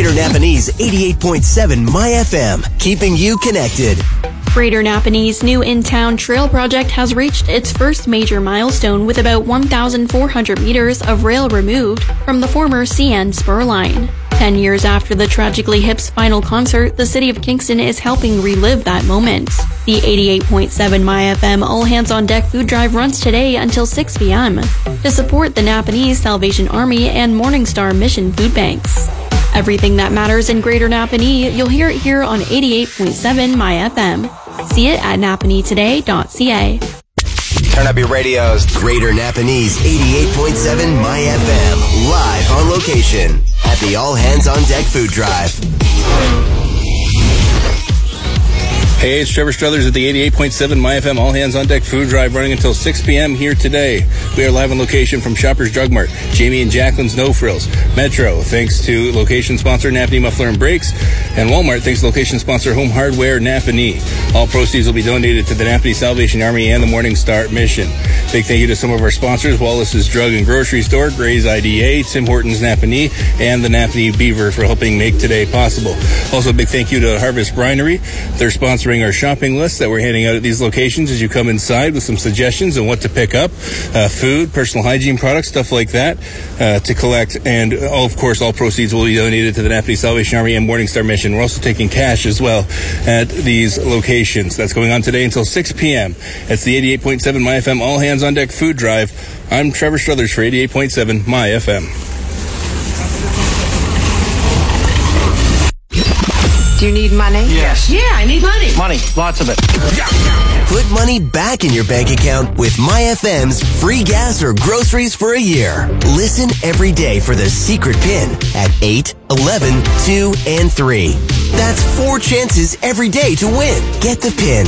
Greater Napanese 88.7 My FM, keeping you connected. Greater Napanese new in-town trail project has reached its first major milestone with about 1,400 meters of rail removed from the former CN spur line. 10 years after the Tragically Hip's final concert, the City of Kingston is helping relive that moment. The 88.7 My FM All Hands on Deck food drive runs today until 6 p.m. to support the Napanese Salvation Army and Morningstar Mission food banks. Everything that matters in Greater Napanee, you'll hear it here on 88.7 My FM. See it at napaneetoday.ca. Turn up your radios. Greater Napanese 88.7 My FM, live on location at the All Hands on Deck food drive. Hey, it's Trevor Struthers at the 88.7 My FM All Hands on Deck food drive running until 6 p.m. here today. We are live on location from Shoppers Drug Mart, Jamie and Jacqueline's No Frills, Metro, thanks to location sponsor Napanee Muffler and Brakes, and Walmart, thanks to location sponsor Home Hardware Napanee. All proceeds will be donated to the Napanee Salvation Army and the Morningstar Mission. Big thank you to some of our sponsors, Wallace's Drug and Grocery Store, Gray's IDA, Tim Hortons Napanee, and the Napanee Beaver for helping make today possible. Also, a big thank you to Harvest Brinery. They're sponsoring our shopping list that we're handing out at these locations as you come inside with some suggestions on what to pick up, food, personal hygiene products, stuff like that, to collect. And of course, all proceeds will be donated to the Napanee Salvation Army and Morningstar Mission. We're also taking cash as well at these locations. That's going on today until 6 p.m. It's the 88.7 My FM All Hands on Deck food drive. I'm Trevor Struthers for 88.7 My FM. Do you need money? Yes. Yeah, I need money. Money. Lots of it. Put money back in your bank account with My FM's free gas or groceries for a year. Listen every day for the secret pin at 8, 11, 2, and 3. That's 4 chances every day to win. Get the pin